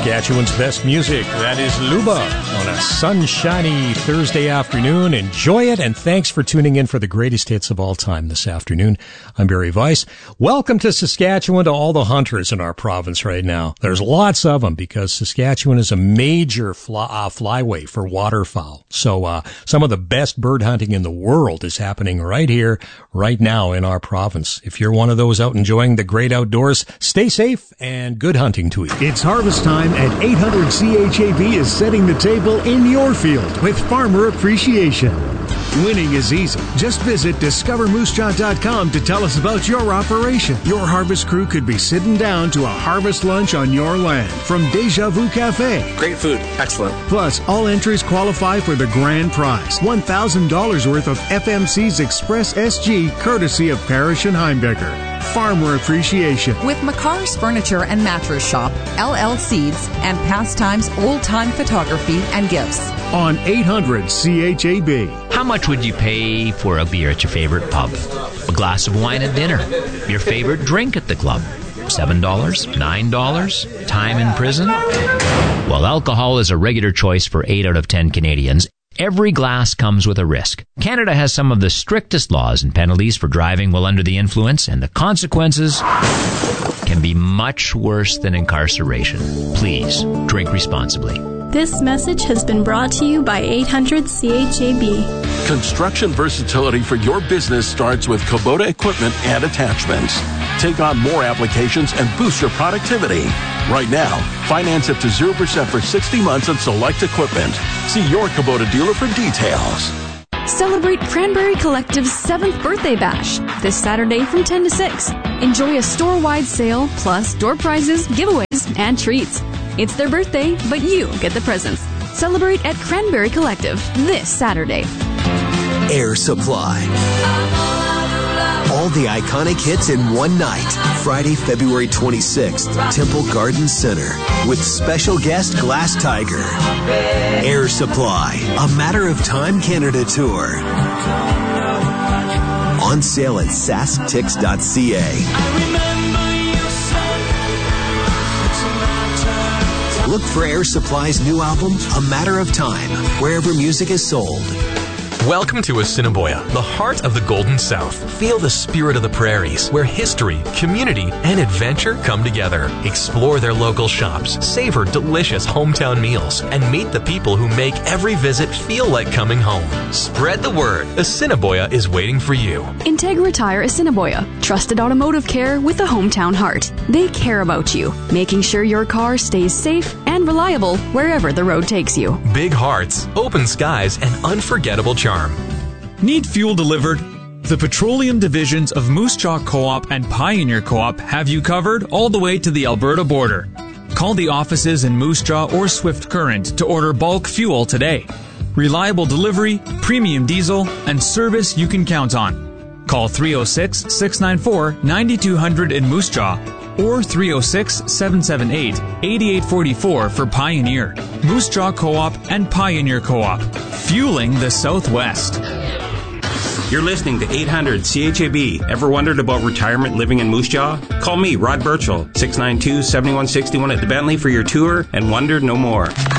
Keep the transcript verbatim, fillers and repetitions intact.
Saskatchewan's best music. That is Luba on a sunshiny Thursday afternoon. Enjoy it, and thanks for tuning in for the greatest hits of all time this afternoon. I'm Barry Weiss. Welcome to Saskatchewan, to all the hunters in our province right now. There's lots of them because Saskatchewan is a major fly, uh, flyway for waterfowl. So uh, some of the best bird hunting in the world is happening right here, right now in our province. If you're one of those out enjoying the great outdoors, stay safe and good hunting to you. It's harvest time, and eight hundred C H A B is setting the table in your field with Farmer Appreciation. Winning is easy. Just visit discover moose jaw dot com to tell us about your operation. Your harvest crew could be sitting down to a harvest lunch on your land from Deja Vu Cafe. Great food. Excellent. Plus, all entries qualify for the grand prize, one thousand dollars worth of F M C's Express S G, courtesy of Parrish and Heimbecker. Farmer Appreciation. With McCarr's Furniture and Mattress Shop, L L Seeds, and Pastimes Old Time Photography and Gifts. On eight hundred C H A B. How much would you pay for a beer at your favorite pub? A glass of wine at dinner? Your favorite drink at the club? seven dollars? nine dollars? Time in prison? Well, alcohol is a regular choice for eight out of ten Canadians. Every glass comes with a risk. Canada has some of the strictest laws and penalties for driving while under the influence, and the consequences can be much worse than incarceration. Please, drink responsibly. This message has been brought to you by eight hundred C H A B. Construction versatility for your business starts with Kubota equipment and attachments. Take on more applications and boost your productivity. Right now, finance up to zero percent for sixty months on select equipment. See your Kubota dealer for details. Celebrate Cranberry Collective's seventh birthday bash this Saturday from ten to six. Enjoy a store-wide sale, plus door prizes, giveaways, and treats. It's their birthday, but you get the presents. Celebrate at Cranberry Collective this Saturday. Air Supply. All the iconic hits in one night. Friday, February twenty-sixth, Temple Garden Center. With special guest Glass Tiger. Air Supply, A Matter of Time Canada Tour. On sale at sask tix dot c a. Look for Air Supply's new album, A Matter of Time, wherever music is sold. Welcome to Assiniboia, the heart of the Golden South. Feel the spirit of the prairies, where history, community, and adventure come together. Explore their local shops, savor delicious hometown meals, and meet the people who make every visit feel like coming home. Spread the word. Assiniboia is waiting for you. Integra Tire Assiniboia. Trusted automotive care with a hometown heart. They care about you, making sure your car stays safe and reliable wherever the road takes you. Big hearts, open skies, and unforgettable charm. Need fuel delivered? The petroleum divisions of Moose Jaw Co-op and Pioneer Co-op have you covered all the way to the Alberta border. Call the offices in Moose Jaw or Swift Current to order bulk fuel today. Reliable delivery, premium diesel, and service you can count on. Call three oh six, six nine four, nine two hundred in Moose Jaw or three oh six, seven seven eight, eight eight four four for Pioneer. Moose Jaw Co-op and Pioneer Co-op. Fueling the Southwest. You're listening to eight hundred C H A B. Ever wondered about retirement living in Moose Jaw? Call me, Rod Birchall, six nine two, seven one six one at the Bentley for your tour and wonder no more.